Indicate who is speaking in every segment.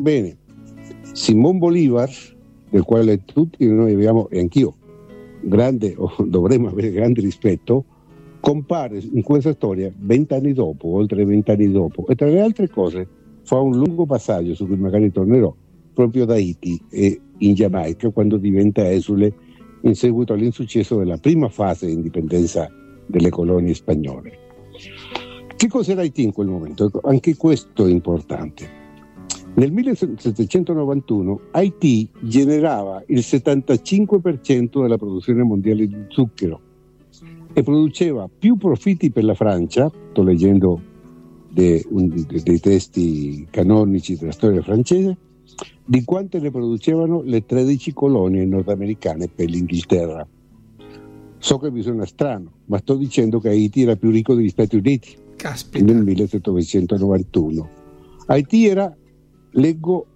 Speaker 1: bene, Simón Bolívar, del quale tutti noi abbiamo, e anch'io, grande, o dovremmo avere grande rispetto, compare in questa storia 20 anni dopo, oltre 20 anni dopo, e tra le altre cose fa un lungo passaggio su cui magari tornerò, proprio ad Haiti e in Giamaica, quando diventa esule in seguito all'insuccesso della prima fase di indipendenza delle colonie spagnole. Che cos'era Haiti in quel momento? Anche questo è importante. Nel 1791 Haiti generava il 75% della produzione mondiale di zucchero e produceva più profitti per la Francia, sto leggendo dei testi canonici della storia francese, di quante ne producevano le 13 colonie nordamericane per l'Inghilterra. So che vi suona strano, ma sto dicendo che Haiti era più ricco degli Stati Uniti.
Speaker 2: Caspita.
Speaker 1: Nel 1791. Haiti era, leggo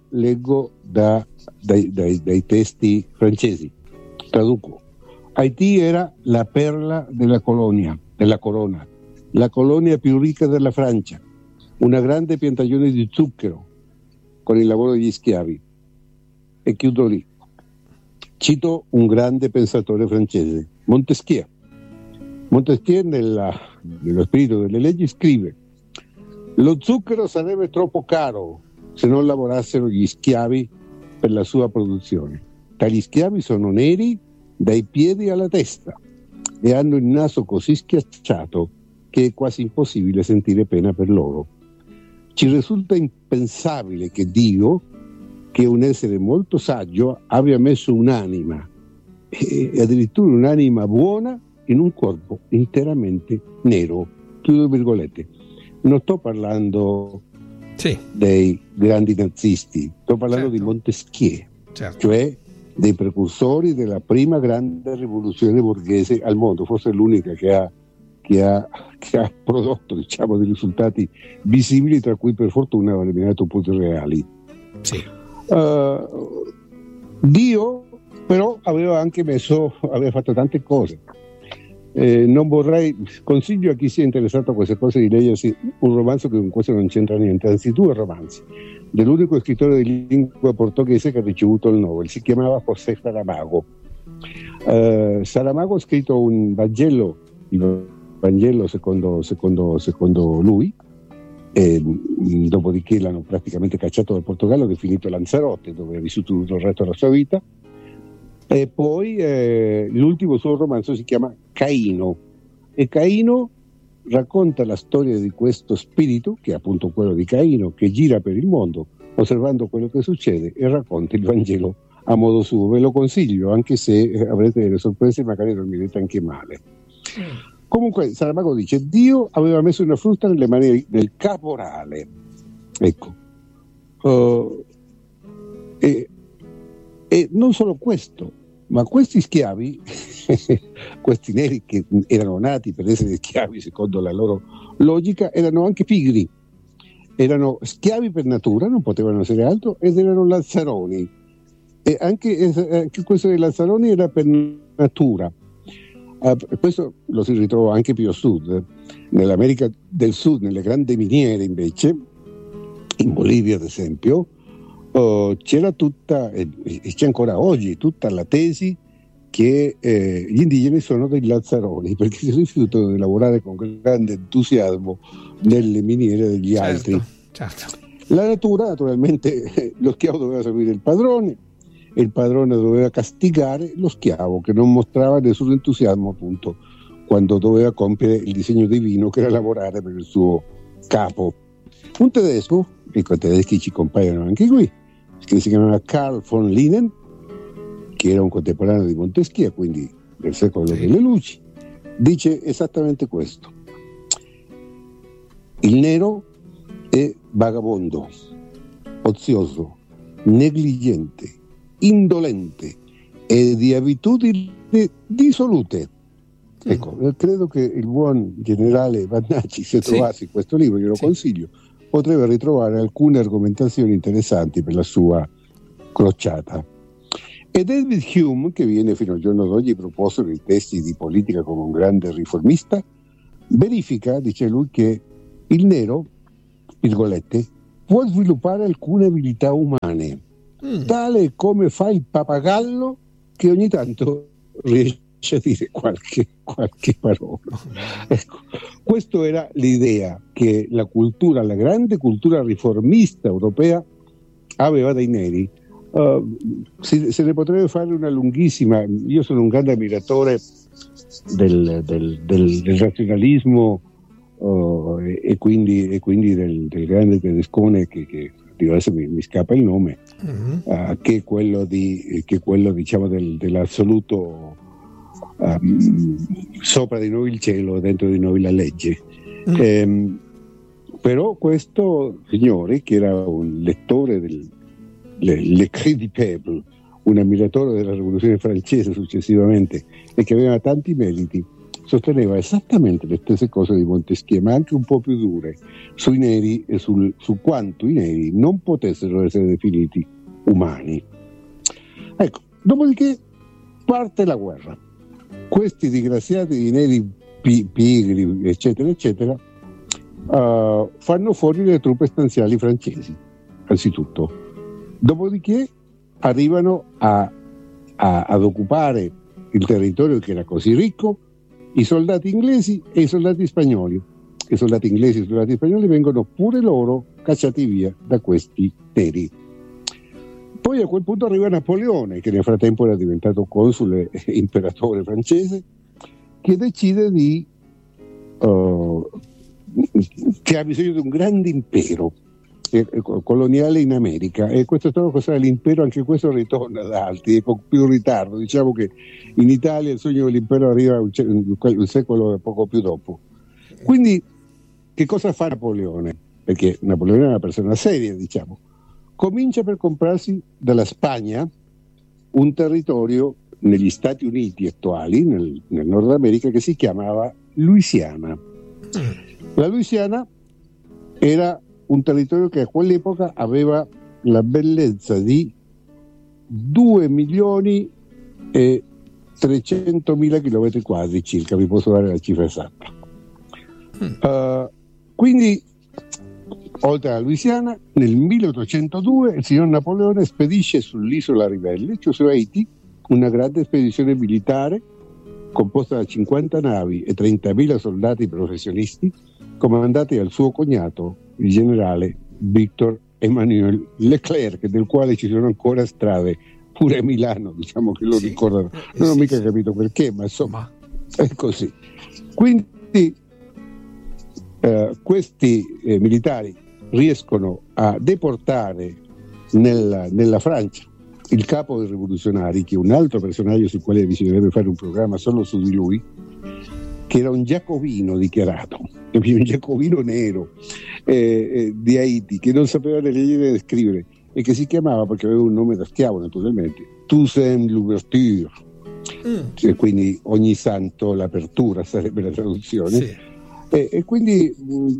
Speaker 1: dai testi francesi, traduco. Haiti era la perla della corona, la colonia più ricca della Francia, una grande piantagione di zucchero con il lavoro degli schiavi. E chiudo lì. Cito un grande pensatore francese, Montesquieu. Montesquieu nello spirito delle leggi scrive: lo zucchero sarebbe troppo caro se non lavorassero gli schiavi per la sua produzione. Tali schiavi sono neri dai piedi alla testa e hanno il naso così schiacciato che è quasi impossibile sentire pena per loro. Ci risulta impensabile che Dio, che è un essere molto saggio, abbia messo un'anima, e addirittura un'anima buona, in un corpo interamente nero. Chiudo virgolette. Non sto parlando dei grandi nazisti, sto parlando di Montesquieu, cioè dei precursori della prima grande rivoluzione borghese al mondo, forse l'unica che ha prodotto, diciamo, dei risultati visibili, tra cui per fortuna ha eliminato punti reali. Dio però aveva fatto tante cose. Non vorrei, consiglio a chi sia interessato a queste cose di leggersi un romanzo che con questo non c'entra niente, anzi due romanzi dell'unico scrittore di lingua portoghese che ha ricevuto il Nobel. Si chiamava José Saramago. Saramago ha scritto un Vangelo, il Vangelo secondo lui, e dopodiché l'hanno praticamente cacciato dal Portogallo, definito Lanzarote, dove ha vissuto tutto il resto della sua vita. E poi l'ultimo suo romanzo si chiama Caino, e Caino racconta la storia di questo spirito, che è appunto quello di Caino, che gira per il mondo osservando quello che succede e racconta il Vangelo a modo suo. Ve lo consiglio, anche se avrete delle sorprese e magari dormirete anche male. Comunque Saramago dice: Dio aveva messo una frusta nelle mani del caporale, ecco, e non solo questo, ma questi schiavi, questi neri che erano nati per essere schiavi secondo la loro logica, erano anche pigri, erano schiavi per natura, non potevano essere altro, ed erano lazzaroni, e anche questo dei lazzaroni era per natura. Questo lo si ritrova anche più a sud, nell'America del Sud, nelle grandi miniere invece, in Bolivia ad esempio, c'era tutta, e c'è ancora oggi, tutta la tesi che gli indigeni sono dei lazzaroni, perché si rifiutano di lavorare con grande entusiasmo nelle miniere degli altri.
Speaker 2: Certo.
Speaker 1: La natura, naturalmente, lo schiavo doveva seguire il padrone, e il padrone doveva castigare lo schiavo che non mostrava nessun entusiasmo, appunto, quando doveva compiere il disegno divino, che era lavorare per il suo capo. Un tedesco, i tedeschi ci compaiono anche qui, che si chiamava Carl von Linné, che era un contemporaneo di Montesquieu, quindi del secolo delle luci, dice esattamente questo: il nero è vagabondo, ozioso, negligente, indolente e di abitudini dissolute. Ecco, credo che il buon generale Vannacci, se trovassi questo libro, glielo consiglio, potrebbe ritrovare alcune argomentazioni interessanti per la sua crociata. E David Hume, che viene fino al giorno d'oggi proposto nei testi di politica come un grande riformista, verifica, dice lui, che il nero, virgolette, può sviluppare alcune abilità umane, tale come fa il pappagallo che ogni tanto riesce a dire qualche parola. Ecco, questa era l'idea che la grande cultura riformista europea aveva dai neri. Se ne potrebbe fare una lunghissima. Io sono un grande ammiratore del razionalismo e quindi del grande tedescone che adesso mi scappa il nome, che è quello diciamo dell'assoluto sopra di noi il cielo, dentro di noi la legge. Però questo signore, che era un lettore le Cris du Peuple, un ammiratore della rivoluzione francese successivamente, e che aveva tanti meriti, sosteneva esattamente le stesse cose di Montesquieu, ma anche un po' più dure, sui neri e su quanto i neri non potessero essere definiti umani. Ecco, dopodiché parte la guerra. Questi disgraziati di neri pigri, eccetera, eccetera, fanno fuori le truppe stanziali francesi, anzitutto. Dopodiché arrivano ad occupare il territorio che era così ricco i soldati inglesi e i soldati spagnoli. I soldati inglesi e i soldati spagnoli vengono pure loro cacciati via da questi neri. Poi a quel punto arriva Napoleone, che nel frattempo era diventato consule e imperatore francese, che decide che ha bisogno di un grande impero coloniale in America, e questo è stato cosa l'impero, anche questo ritorna da altri e con più ritardo. Diciamo che in Italia il sogno dell'impero arriva un secolo e poco più dopo. Quindi che cosa fa Napoleone? Perché Napoleone è una persona seria, diciamo. Comincia per comprarsi dalla Spagna un territorio negli Stati Uniti attuali, nel Nord America, che si chiamava Louisiana. La Louisiana era un territorio che a quell'epoca aveva la bellezza di 2.300.000 chilometri quadri circa, vi posso dare la cifra esatta. Quindi, oltre alla Louisiana, nel 1802 il signor Napoleone spedisce sull'isola ribelle, cioè su Haiti, una grande spedizione militare composta da 50 navi e 30.000 soldati professionisti, comandati dal suo cognato, il generale Victor Emmanuel Leclerc, del quale ci sono ancora strade pure a Milano, diciamo che lo ricordano. Non ho mica capito perché, ma insomma è così. Quindi questi militari riescono a deportare nella Francia il capo dei rivoluzionari, che è un altro personaggio sul quale bisognerebbe fare un programma solo su di lui, che era un giacobino dichiarato, un giacobino nero di Haiti, che non sapeva né leggere né scrivere e che si chiamava, perché aveva un nome da schiavo naturalmente, Toussaint Louverture, cioè, quindi ogni santo l'apertura sarebbe la traduzione. Sì. E quindi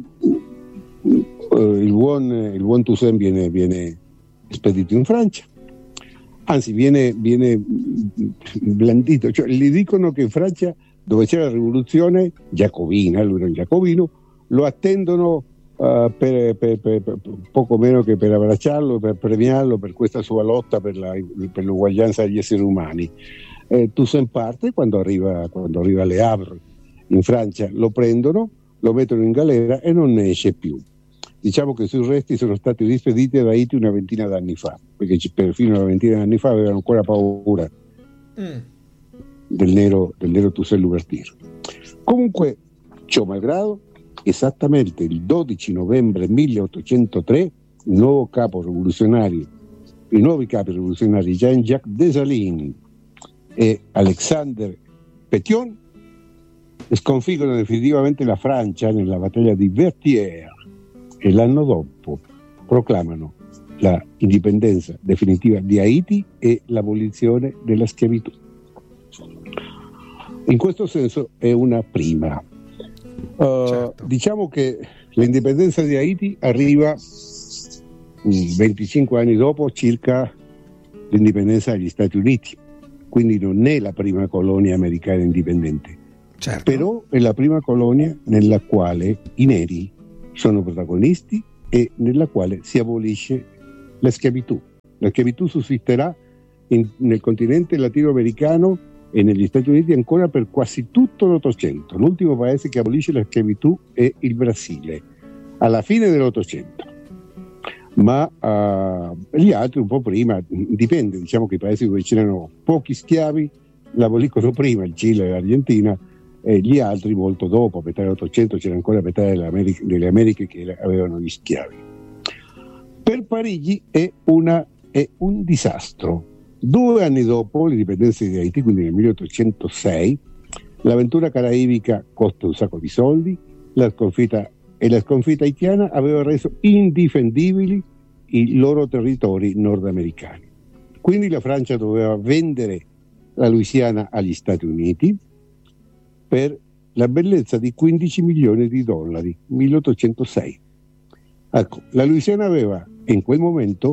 Speaker 1: il buon Toussaint viene spedito in Francia, anzi viene blandito, cioè gli dicono che in Francia, dove c'è la rivoluzione giacobina, lui era un giacobino, lo attendono per poco meno che per abbracciarlo, per premiarlo per questa sua lotta per l'uguaglianza degli esseri umani. Toussaint parte, quando arriva a Le Havre in Francia, lo prendono, lo mettono in galera e non ne esce più. Diciamo che i suoi resti sono stati rispediti ad Haiti una ventina d'anni fa, perché fino a una ventina d'anni fa avevano ancora paura del nero Toussaint Louverture. Comunque, ciò malgrado, esattamente il 12 novembre 1803 i nuovi capi rivoluzionari Jean-Jacques Dessalines e Alexandre Pétion sconfiggono definitivamente la Francia nella battaglia di Vertières e l'anno dopo proclamano la indipendenza definitiva di Haiti e l'abolizione della schiavitù. In questo senso è una prima. Certo. Diciamo che l'indipendenza di Haiti arriva 25 anni dopo circa l'indipendenza degli Stati Uniti, quindi non è la prima colonia americana indipendente, certo, però è la prima colonia nella quale i neri sono protagonisti e nella quale si abolisce la schiavitù. La schiavitù sussisterà nel continente latinoamericano e negli Stati Uniti ancora per quasi tutto l'Ottocento. L'ultimo paese che abolisce la schiavitù è il Brasile, alla fine dell'Ottocento. Ma gli altri un po' prima, dipende, diciamo che i paesi dove c'erano pochi schiavi l'aboliscono prima, il Cile e l'Argentina, e gli altri molto dopo, a metà dell'Ottocento c'era ancora metà delle Americhe che avevano gli schiavi. Per Parigi è un disastro. 2 anni dopo l'indipendenza di Haiti, quindi nel 1806, l'avventura caraibica costa un sacco di soldi, la sconfitta haitiana aveva reso indifendibili i loro territori nordamericani. Quindi la Francia doveva vendere la Louisiana agli Stati Uniti per la bellezza di $15 milioni, 1806. Ecco, la Louisiana aveva in quel momento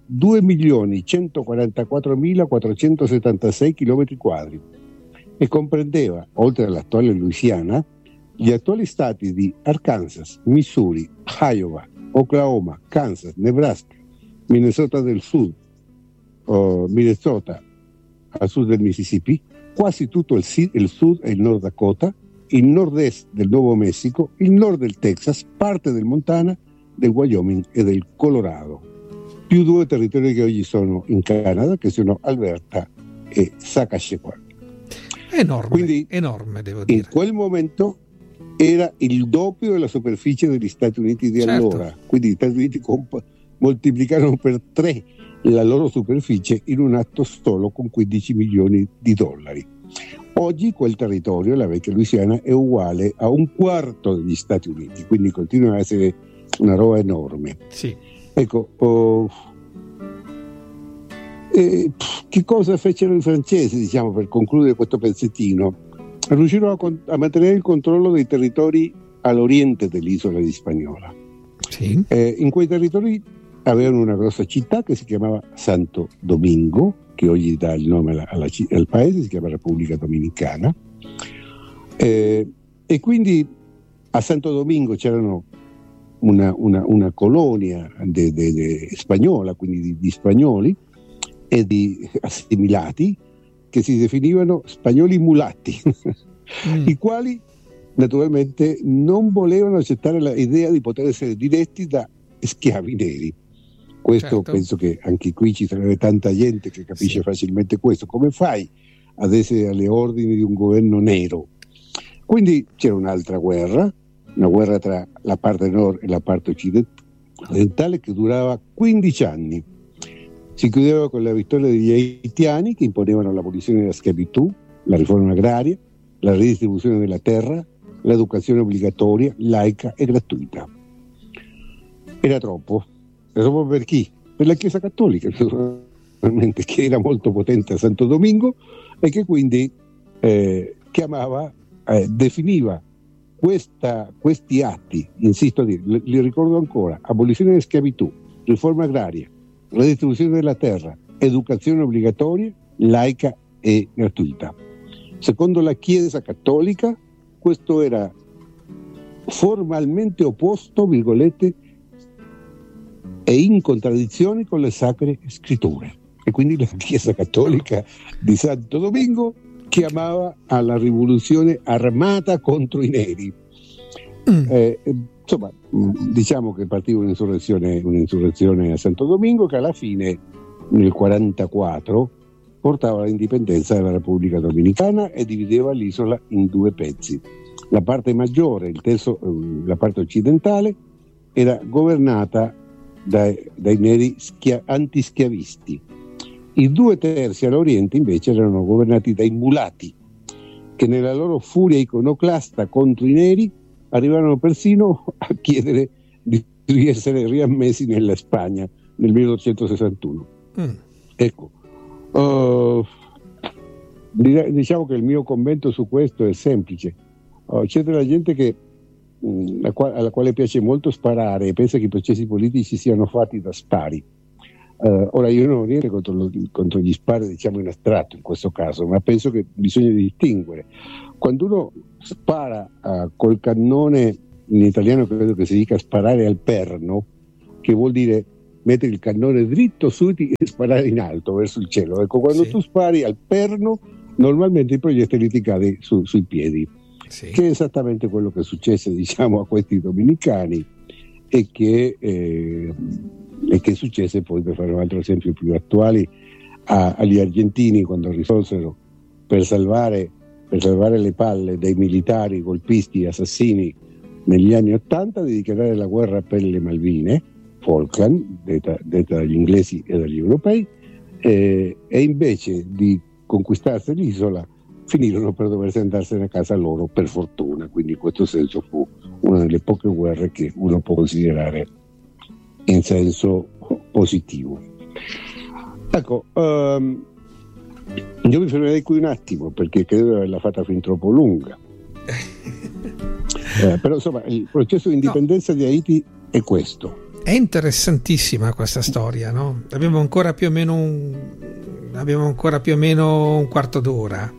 Speaker 1: 2.144.476 km² e comprendeva, oltre all'attuale Louisiana, gli attuali stati di Arkansas, Missouri, Iowa, Oklahoma, Kansas, Nebraska, Minnesota del Sud, Minnesota a sud del Mississippi, quasi tutto il sud e il Nord Dakota, il nord-est del Nuovo Messico, il nord del Texas, parte del Montana, del Wyoming e del Colorado, più 2 territori che oggi sono in Canada, che sono Alberta e Saskatchewan.
Speaker 2: Enorme,
Speaker 1: quindi,
Speaker 2: enorme, devo dire.
Speaker 1: In quel momento era il doppio della superficie degli Stati Uniti di allora, quindi gli Stati Uniti moltiplicarono per 3 la loro superficie in un atto solo con $15 milioni. Oggi quel territorio, la vecchia Louisiana, è uguale a un quarto degli Stati Uniti, quindi continua a essere una roba enorme.
Speaker 2: Sì.
Speaker 1: Ecco, che cosa fecero i francesi, diciamo, per concludere questo pezzettino? Riuscirono a mantenere il controllo dei territori all'oriente dell'isola di Hispaniola.
Speaker 2: Sì.
Speaker 1: In quei territori avevano una grossa città che si chiamava Santo Domingo, che oggi dà il nome al paese, si chiama Repubblica Dominicana, e quindi a Santo Domingo c'erano una colonia spagnola, quindi di spagnoli e di assimilati che si definivano spagnoli mulatti, i quali naturalmente non volevano accettare l'idea di poter essere diretti da schiavi neri. Questo penso che anche qui ci sarebbe tanta gente che capisce facilmente questo. Come fai ad essere alle ordini di un governo nero? Quindi c'era un'altra guerra, una guerra tra la parte nord e la parte occidentale che durava 15 anni. Si chiudeva con la vittoria degli haitiani che imponevano l'abolizione della schiavitù, la riforma agraria, la ridistribuzione della terra, l'educazione obbligatoria, laica e gratuita. Era troppo per chi? Per la Chiesa Cattolica, naturalmente, che era molto potente a Santo Domingo e che quindi definiva questi atti, insisto a dire, li ricordo ancora: abolizione della schiavitù, riforma agraria, redistribuzione della terra, educazione obbligatoria, laica e gratuita. Secondo la Chiesa Cattolica questo era formalmente opposto, virgolette, e in contraddizione con le sacre scritture. E quindi la Chiesa Cattolica di Santo Domingo chiamava alla rivoluzione armata contro i neri. Insomma, diciamo che partiva un'insurrezione a Santo Domingo che alla fine, nel 1944, portava all'indipendenza della Repubblica Dominicana e divideva l'isola in 2 pezzi. La parte maggiore, la parte occidentale, era governata dai neri antischiavisti. I 2 terzi all'oriente invece erano governati dai mulati, che nella loro furia iconoclasta contro i neri arrivarono persino a chiedere di essere riammessi nella Spagna nel 1861. Ecco, diciamo che il mio commento su questo è semplice. C'è della gente che alla quale piace molto sparare e pensa che i processi politici siano fatti da spari. Ora io non ho niente contro gli spari, diciamo in astratto in questo caso, ma penso che bisogna distinguere. Quando uno spara col cannone, in italiano credo che si dica sparare al perno, che vuol dire mettere il cannone dritto su e sparare in alto verso il cielo. Ecco, quando tu spari al perno, normalmente il proiettile ti cade sui piedi, che è esattamente quello che successe, diciamo, a questi dominicani e che successe poi, per fare un altro esempio più attuale, agli argentini quando risolsero per salvare le palle dei militari golpisti assassini negli anni '80 di dichiarare la guerra per le Malvine, Falkland, detta dagli inglesi e dagli europei, e invece di conquistarsi l'isola finirono per doversi andarsene a casa loro, per fortuna. Quindi in questo senso fu una delle poche guerre che uno può considerare in senso positivo. Ecco, io mi fermerei qui un attimo perché credo di averla fatta fin troppo lunga. Però insomma il processo di indipendenza di Haiti è questo.
Speaker 2: È interessantissima questa storia, no? Abbiamo ancora più o meno un quarto d'ora.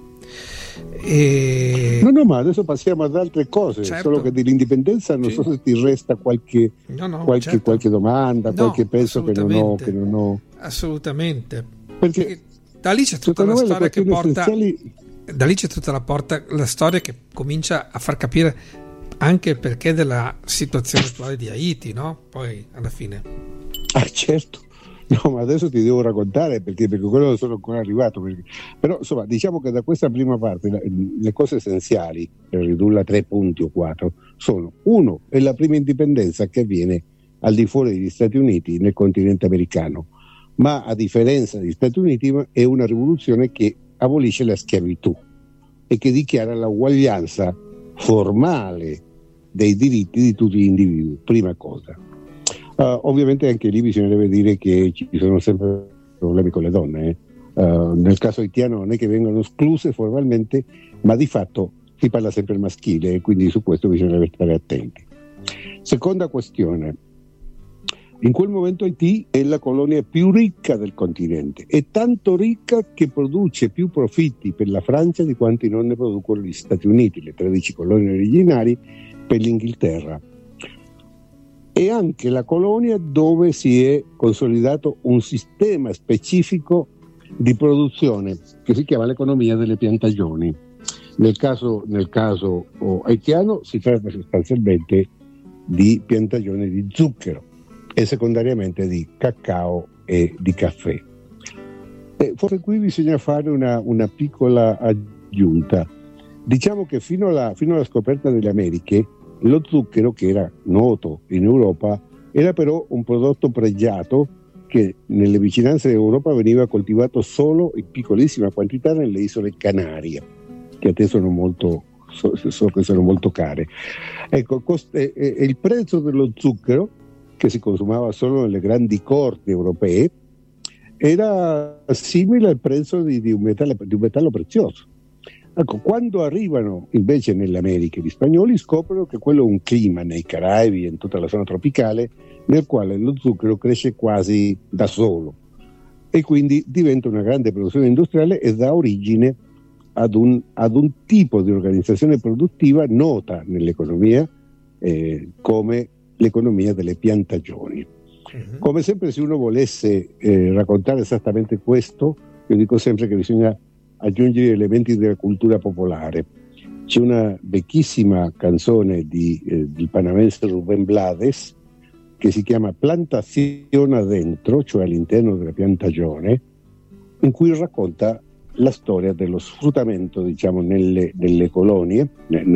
Speaker 1: No, ma adesso passiamo ad altre cose, certo. Solo che dell'indipendenza non so se ti resta qualche domanda, qualche pezzo che non ho.
Speaker 2: Assolutamente.
Speaker 1: Perché
Speaker 2: da lì c'è tutta la storia che porta. Da lì c'è tutta la storia che comincia a far capire anche il perché della situazione attuale di Haiti, no? Poi alla fine.
Speaker 1: Certo. No, ma adesso ti devo raccontare perché quello sono ancora arrivato. Però insomma, diciamo che da questa prima parte le cose essenziali, per ridurla a 3 punti o 4, sono: uno, è la prima indipendenza che avviene al di fuori degli Stati Uniti, nel continente americano, ma a differenza degli Stati Uniti è una rivoluzione che abolisce la schiavitù e che dichiara la uguaglianza formale dei diritti di tutti gli individui, prima cosa. Ovviamente anche lì bisognerebbe dire che ci sono sempre problemi con le donne. Nel caso haitiano non è che vengano escluse formalmente, ma di fatto si parla sempre al maschile e quindi su questo bisognerebbe stare attenti. Seconda questione: in quel momento Haiti è la colonia più ricca del continente, è tanto ricca che produce più profitti per la Francia di quanti non ne producono gli Stati Uniti, le 13 colonie originali, per l'Inghilterra. È anche la colonia dove si è consolidato un sistema specifico di produzione che si chiama l'economia delle piantagioni. Nel caso haitiano si tratta sostanzialmente di piantagioni di zucchero e secondariamente di cacao e di caffè. Forse qui bisogna fare una piccola aggiunta. Diciamo che fino alla scoperta delle Americhe lo zucchero, che era noto in Europa, era però un prodotto pregiato che nelle vicinanze d'Europa veniva coltivato solo in piccolissima quantità nelle isole Canarie, che a te sono molto care. Ecco, il prezzo dello zucchero, che si consumava solo nelle grandi corti europee, era simile al prezzo di un metallo prezioso. Ecco, quando arrivano invece nelle Americhe gli spagnoli scoprono che quello è un clima nei Caraibi e in tutta la zona tropicale nel quale lo zucchero cresce quasi da solo e quindi diventa una grande produzione industriale e dà origine ad un tipo di organizzazione produttiva nota nell'economia come l'economia delle piantagioni. Come sempre, se uno volesse raccontare esattamente questo, io dico sempre che bisogna aggiungere elementi della cultura popolare. C'è una vecchissima canzone del panamense Rubén Blades che si chiama Plantazione adentro, cioè all'interno della piantagione, in cui racconta la storia dello sfruttamento, diciamo, nelle colonie,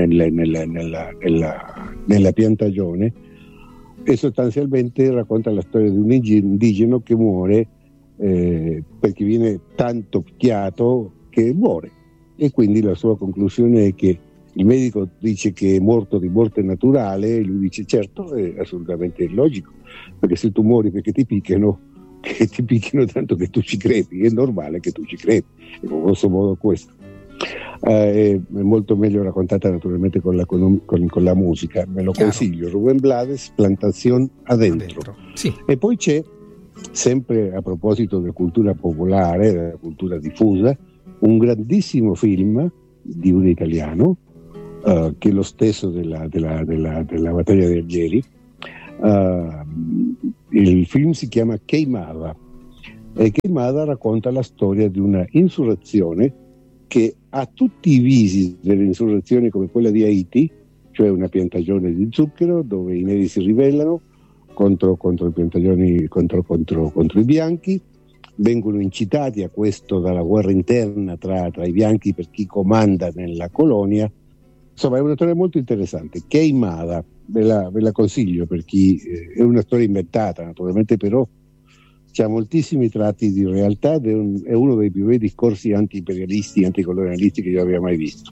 Speaker 1: nella piantagione, e sostanzialmente racconta la storia di un indigeno che muore perché viene tanto picchiato che muore, e quindi la sua conclusione è che il medico dice che è morto di morte naturale e lui dice certo, è assolutamente logico, perché se tu muori perché ti picchiano tanto che tu ci crepi, è normale che tu ci crepi, e con grosso modo questo. È molto meglio raccontata naturalmente con la musica, me lo consiglio. Rubén Blades, Plantazione adentro.
Speaker 2: Sì.
Speaker 1: E poi c'è, sempre a proposito della cultura popolare, della cultura diffusa, un grandissimo film di un italiano che è lo stesso della battaglia di Algeri, Il film si chiama Queimada e Queimada racconta la storia di una insurrezione che ha tutti i visi delle insurrezioni come quella di Haiti, cioè una piantagione di zucchero dove i neri si ribellano contro i piantagioni, contro i bianchi, vengono incitati a questo dalla guerra interna tra i bianchi per chi comanda nella colonia. Insomma, è una storia molto interessante. Queimada, ve la consiglio per chi è una storia inventata naturalmente, però c'ha moltissimi tratti di realtà ed è uno dei più bei discorsi anti-imperialisti, anticolonialisti che io abbia mai visto.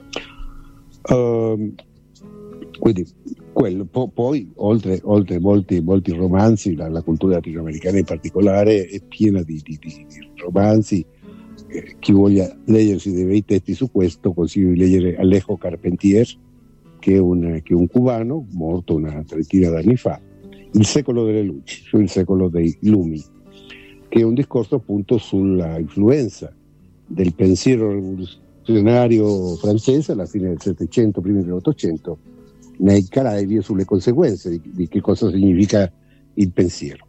Speaker 1: Quindi quello, poi oltre molti romanzi, la cultura latinoamericana in particolare è piena di romanzi. Chi voglia leggersi dei bei testi su questo, consiglio di leggere Alejo Carpentier, che è un cubano morto una trentina d'anni fa, Il secolo delle luci, cioè il secolo dei lumi, che è un discorso appunto sulla influenza del pensiero rivoluzionario francese alla fine del Settecento, primi dell'Ottocento, nei Caraibi e sulle conseguenze di che cosa significa il pensiero.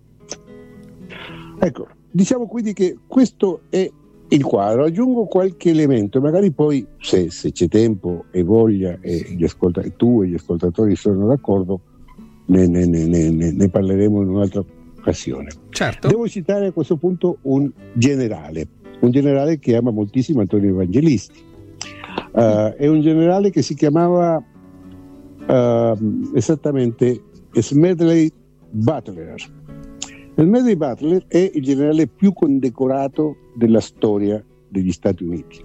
Speaker 1: Ecco, diciamo quindi che questo è il quadro. Aggiungo qualche elemento, magari poi se c'è tempo e voglia e tu e gli ascoltatori sono d'accordo ne parleremo in un'altra occasione.
Speaker 2: Certo.
Speaker 1: Devo citare a questo punto un generale che ama moltissimo Antonio Evangelisti. È un generale che si chiamava esattamente Smedley Butler. Smedley Butler è il generale più condecorato della storia degli Stati Uniti.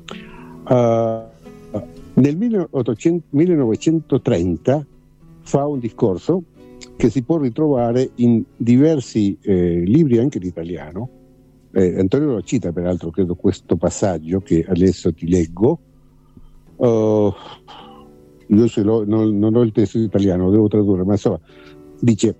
Speaker 1: Nel 1930 fa un discorso che si può ritrovare in diversi libri anche in italiano. Antonio lo cita peraltro, credo, questo passaggio che adesso ti leggo. Io non ho il testo in italiano, lo devo tradurre, ma insomma dice: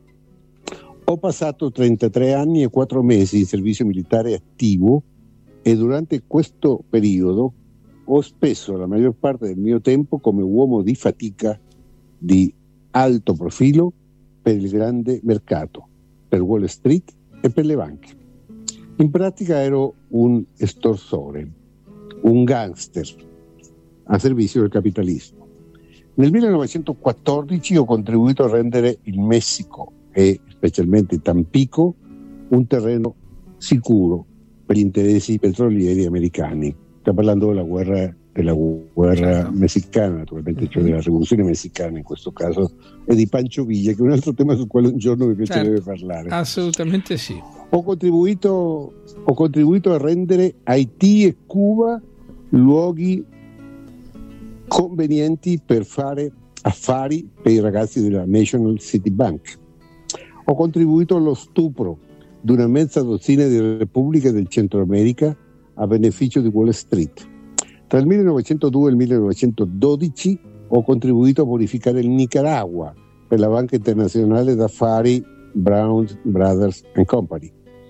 Speaker 1: ho passato 33 anni e 4 mesi in servizio militare attivo e durante questo periodo ho speso la maggior parte del mio tempo come uomo di fatica di alto profilo per il grande mercato, per Wall Street e per le banche. In pratica ero un estorsore, un gangster a servizio del capitalismo. Nel 1914 ho contribuito a rendere il Messico e specialmente Tampico un terreno sicuro per gli interessi petrolieri americani. Sta parlando della guerra messicana, naturalmente, cioè della rivoluzione messicana in questo caso, e di Pancho Villa, che è un altro tema sul quale un giorno mi piacerebbe parlare.
Speaker 2: Assolutamente sì.
Speaker 1: Ho contribuito a rendere Haiti e Cuba luoghi convenienti per fare affari per i ragazzi della National City Bank. Ho contribuito allo stupro di una mezza dozzina di repubbliche del Centro America a beneficio di Wall Street. Tra il 1902 e il 1912 ho contribuito a bonificare il Nicaragua per la Banca Internazionale d'Affari Brown Brothers and Company.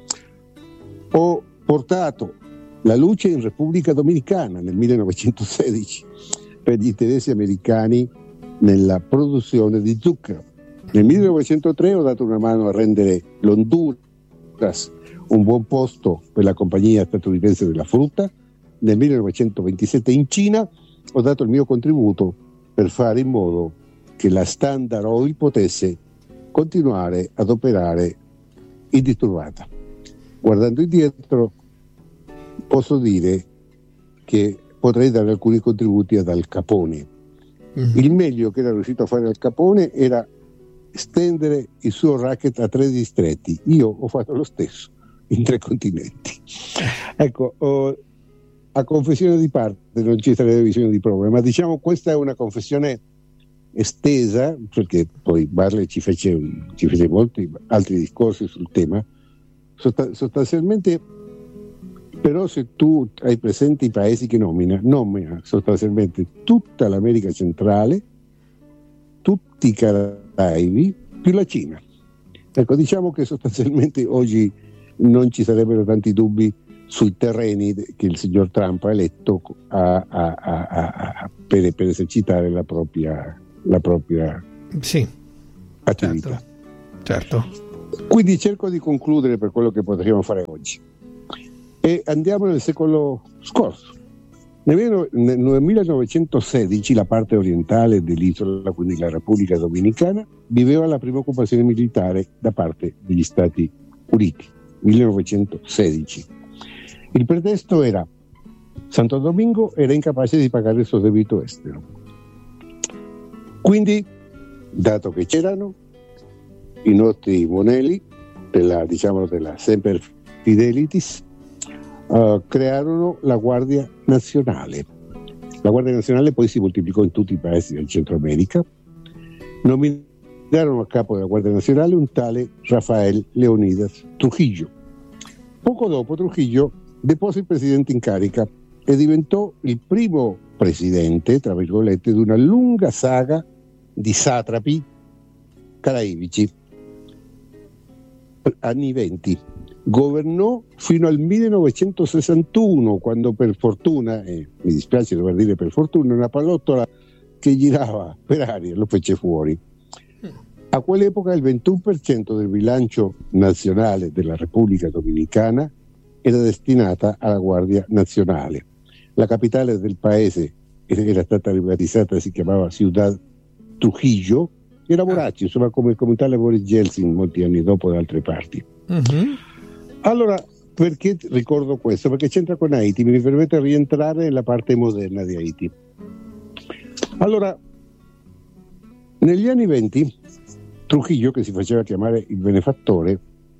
Speaker 1: Ho portato la luce in Repubblica Dominicana nel 1916 per gli interessi americani nella produzione di zucchero. Nel 1903 ho dato una mano a rendere l'Honduras un buon posto per la compagnia statunitense della frutta. Nel 1927 in Cina ho dato il mio contributo per fare in modo che la Standard Oil potesse continuare ad operare indisturbata. Guardando indietro posso dire che potrei dare alcuni contributi ad Al Capone. Il meglio che era riuscito a fare Al Capone era estendere il suo racket a 3 distretti. Io ho fatto lo stesso in 3 continenti. Ecco, a confessione di parte non ci sarebbe bisogno di prove, ma diciamo questa è una confessione estesa, perché poi Barley ci fece molti altri discorsi sul tema. Sostanzialmente, però, se tu hai presente i paesi che nomina sostanzialmente tutta l'America centrale, tutti i Caraibi più la Cina. Ecco, diciamo che sostanzialmente oggi non ci sarebbero tanti dubbi sui terreni che il signor Trump ha eletto per esercitare la propria
Speaker 2: sì,
Speaker 1: attività.
Speaker 2: Certo. Certo.
Speaker 1: Quindi cerco di concludere per quello che potremmo fare oggi. E andiamo nel secolo scorso. Nel 1916 la parte orientale dell'isola, quindi la Repubblica Dominicana, viveva la prima occupazione militare da parte degli Stati Uniti. 1916. Il pretesto era: Santo Domingo era incapace di pagare il suo debito estero. Quindi, dato che c'erano i nostri monelli della Semper Fidelitis, crearono la Guardia Nazionale. La Guardia Nazionale poi si moltiplicò in tutti i paesi del Centro America. Nominarono a capo della Guardia Nazionale un tale Rafael Leonidas Trujillo. Poco dopo Trujillo depose il presidente in carica e diventò il primo presidente, tra virgolette, di una lunga saga di satrapi caraibici. Anni 20. Governò fino al 1961, quando per fortuna, mi dispiace dover dire per fortuna, una pallottola che girava per aria lo fece fuori. A quell'epoca il 21% del bilancio nazionale della Repubblica Dominicana era destinata alla Guardia Nazionale. La capitale del paese era stata privatizzata, si chiamava Ciudad Trujillo, era Boracci, insomma, come tale Boris Yeltsin molti anni dopo da altre parti. Allora, perché ricordo questo? Perché c'entra con Haiti, mi permette di rientrare nella parte moderna di Haiti. Allora, negli anni 20, Trujillo, che si faceva chiamare il benefattore,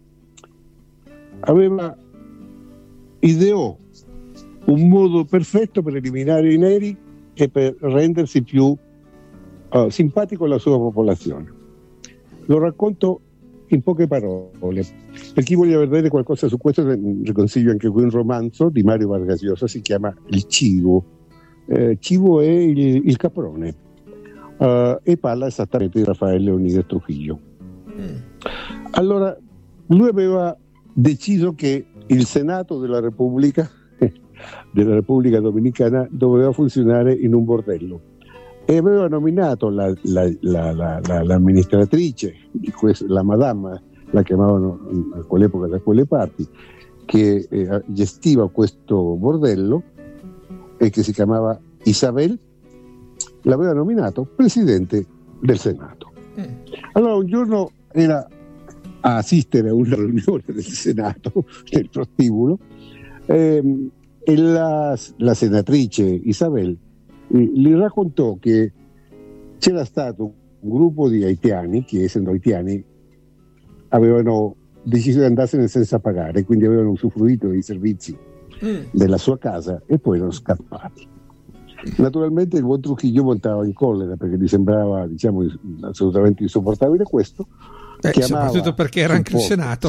Speaker 1: ideò un modo perfetto per eliminare i neri e per rendersi più simpatico alla sua popolazione. Lo racconto in poche parole. Per chi voglia vedere qualcosa su questo, vi consiglio anche qui un romanzo di Mario Vargas Llosa, si chiama Il Chivo. Chivo è il caprone, e parla esattamente di Rafael Leonidas Trujillo. Allora, lui aveva deciso che il Senato della Repubblica Dominicana doveva funzionare in un bordello, e aveva nominato l'amministratrice di la madama, la chiamavano a quell'epoca da quelle parti, che gestiva questo bordello e che si chiamava Isabel, l'aveva nominato presidente del Senato. Allora un giorno era a assistere a una riunione del Senato nel prostibulo, e la senatrice Isabel gli raccontò che c'era stato un gruppo di haitiani che, essendo haitiani, avevano deciso di andarsene senza pagare, quindi avevano usufruito dei servizi della sua casa e poi erano scappati. Naturalmente il buon Trujillo montava in collera perché gli sembrava, assolutamente insopportabile questo.
Speaker 2: Soprattutto perché era anche il Senato,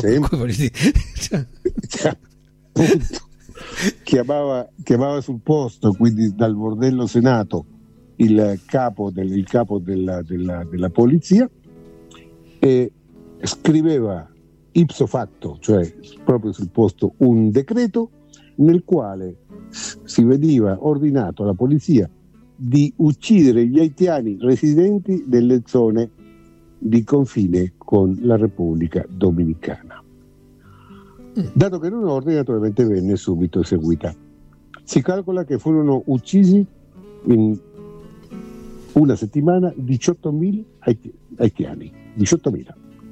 Speaker 1: chiamava sul posto, quindi dal bordello Senato, il capo della polizia, e scriveva ipso facto, cioè proprio sul posto, un decreto nel quale si veniva ordinato alla polizia di uccidere gli haitiani residenti delle zone di confine con la Repubblica Dominicana. Dato che era un ordine, naturalmente venne subito eseguita. Si calcola che furono uccisi in una settimana 18.000 haitiani. 18.000.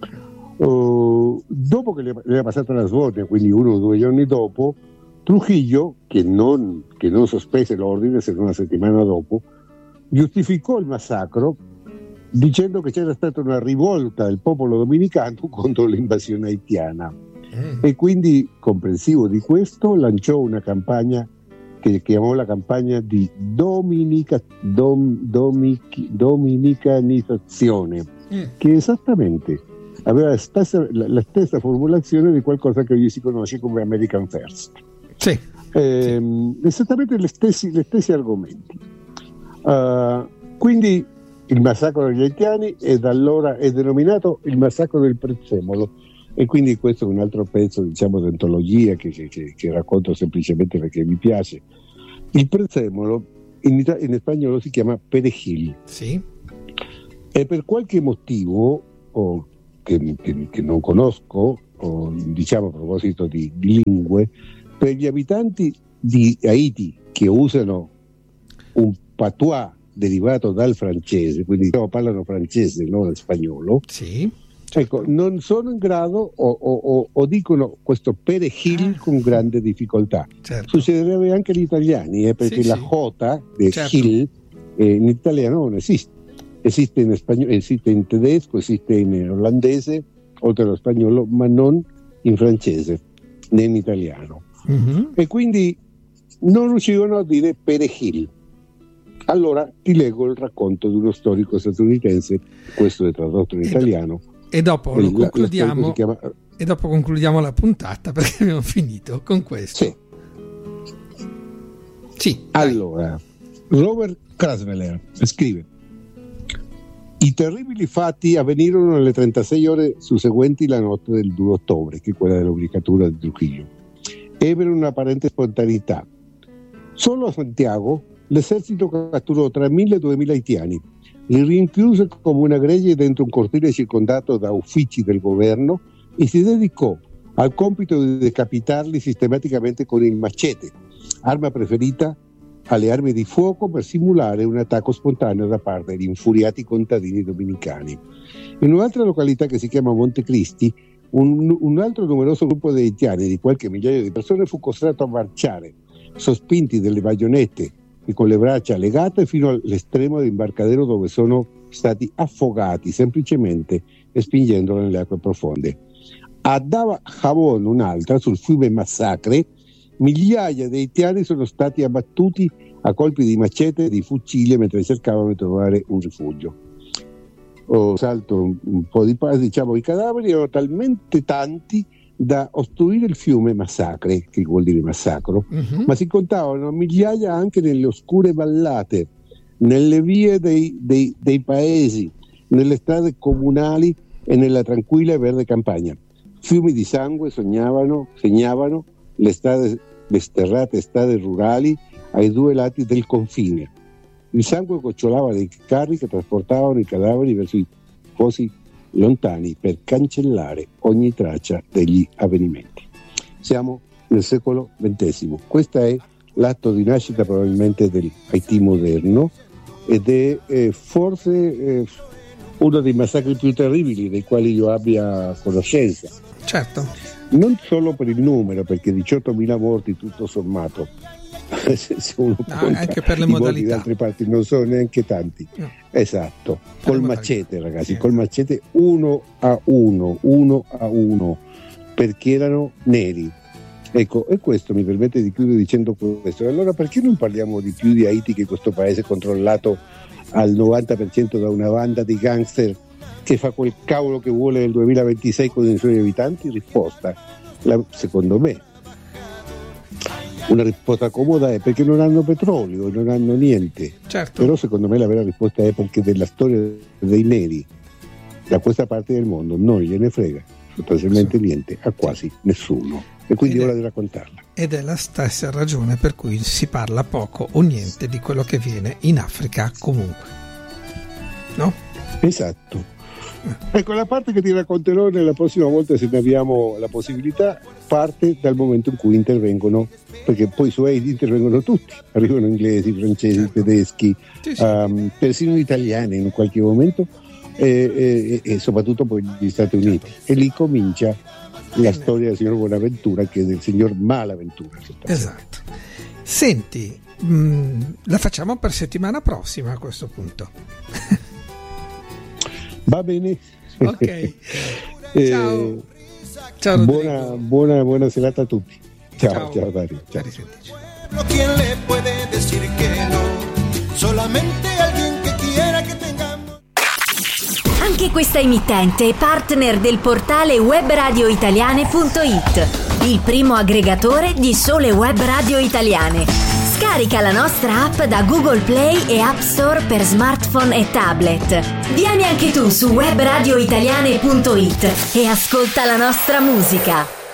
Speaker 1: Dopo che le era passata la svolta, quindi 1 o 2 giorni dopo, Trujillo, che non sospese l'ordine se non una settimana dopo, giustificò il massacro dicendo che c'era stata una rivolta del popolo dominicano contro l'invasione haitiana, e quindi, comprensivo di questo, lanciò una campagna che chiamò la campagna di dominicanizzazione, che esattamente aveva la stessa formulazione di qualcosa che oggi si conosce come American First.
Speaker 2: Sì.
Speaker 1: Esattamente gli stessi argomenti. Quindi il massacro degli haitiani, e da allora è denominato il massacro del Prezzemolo, e quindi questo è un altro pezzo di antologia che racconto semplicemente perché mi piace. Il Prezzemolo in spagnolo si chiama perejil.
Speaker 2: Sì.
Speaker 1: E per qualche motivo che non conosco, diciamo a proposito di lingue, per gli abitanti di Haiti che usano un patois derivato dal francese, quindi parlano francese, non spagnolo,
Speaker 2: sì.
Speaker 1: Ecco, non sono in grado o dicono questo perejil con grande difficoltà.
Speaker 2: Certo.
Speaker 1: Succederebbe anche agli italiani, perché
Speaker 2: sì,
Speaker 1: la
Speaker 2: sì.
Speaker 1: J di
Speaker 2: Certo.
Speaker 1: Gil in italiano non esiste. Esiste in spagnolo, esiste in tedesco, esiste in olandese, oltre allo spagnolo, ma non in francese né in italiano.
Speaker 2: Mm-hmm.
Speaker 1: E quindi non riuscivano a dire perejil. Allora ti leggo il racconto di uno storico statunitense, questo è tradotto in italiano.
Speaker 2: E dopo lo concludiamo.
Speaker 1: Chiama...
Speaker 2: E dopo concludiamo la puntata, perché abbiamo finito con questo. Sì.
Speaker 1: Allora, Robert Krasveller scrive: i terribili fatti avvenirono nelle 36 ore susseguenti la notte del 2 ottobre, che è quella dell'ubricatura di Trujillo. Ebbero un'apparente spontaneità. Solo a Santiago l'esercito catturò tra 1.000 e 2.000 haitiani, li rinchiuse come una gregge dentro un cortile circondato da uffici del governo e si dedicò al compito di decapitarli sistematicamente con il machete, arma preferita alle armi di fuoco per simulare un attacco spontaneo da parte degli infuriati contadini dominicani. In un'altra località che si chiama Montecristi, un altro numeroso gruppo di haitiani di qualche migliaio di persone fu costretto a marciare, sospinti dalle baionette e con le braccia legate fino all'estremo dell'imbarcadero, dove sono stati affogati semplicemente spingendolo nelle acque profonde. A Dava Jabón, un'altra, sul fiume Massacre, migliaia di haitiani sono stati abbattuti a colpi di macete e di fucile mentre cercavano di trovare un rifugio. Salto un po' di passo, diciamo, i cadaveri erano talmente tanti da ostruire il fiume Massacre, che vuol dire massacro, ma si contavano migliaia anche nelle oscure vallate, nelle vie dei paesi, nelle strade comunali e nella tranquilla e verde campagna. Fiumi di sangue segnavano le sterrate strade rurali ai due lati del confine. Il sangue gocciolava dai carri che trasportavano i cadaveri verso i fosi lontani per cancellare ogni traccia degli avvenimenti. Siamo nel secolo XX. Questo è l'atto di nascita probabilmente del Haiti moderno ed è forse uno dei massacri più terribili dei quali io abbia conoscenza.
Speaker 2: Certo.
Speaker 1: Non solo per il numero, perché 18.000 morti tutto sommato, se uno
Speaker 2: anche per le modalità.
Speaker 1: Da altre parti non sono neanche tanti. No. Esatto, col macete, ragazzi, sì. Col macete 1 a 1, perché erano neri. Ecco, e questo mi permette di chiudere dicendo questo. Allora perché non parliamo di più di Haiti, che questo paese controllato al 90% da una banda di gangster che fa quel cavolo che vuole nel 2026 con i suoi abitanti? Risposta, secondo me, una risposta comoda è perché non hanno petrolio, non hanno niente.
Speaker 2: Certo.
Speaker 1: Però secondo me la vera risposta è perché della storia dei neri da questa parte del mondo non gliene frega sostanzialmente niente a quasi nessuno, e quindi è ora di raccontarla. Ed
Speaker 2: è la stessa ragione per cui si parla poco o niente di quello che viene in Africa comunque, no?
Speaker 1: Esatto. Ecco, la parte che ti racconterò nella prossima volta, se ne abbiamo la possibilità, parte dal momento in cui intervengono, perché poi su Haiti intervengono tutti, arrivano inglesi, francesi, certo, tedeschi, sì. Persino italiani in qualche momento, e soprattutto poi gli Stati Uniti, e lì comincia la storia del signor Buonaventura, che è del signor Malaventura.
Speaker 2: Esatto. Senti, la facciamo per settimana prossima a questo punto.
Speaker 1: Va bene.
Speaker 2: Ok. Ciao. Ciao,
Speaker 1: buona serata a tutti. Ciao Dario. Ciao.
Speaker 3: ¿Quién le puede decir que no? Solamente alguien que quiera que tengamos.
Speaker 4: Anche questa emittente è partner del portale webradioitaliane.it, il primo aggregatore di sole web radio italiane. Scarica la nostra app da Google Play e App Store per smartphone e tablet. Vieni anche tu su webradioitaliane.it e ascolta la nostra musica.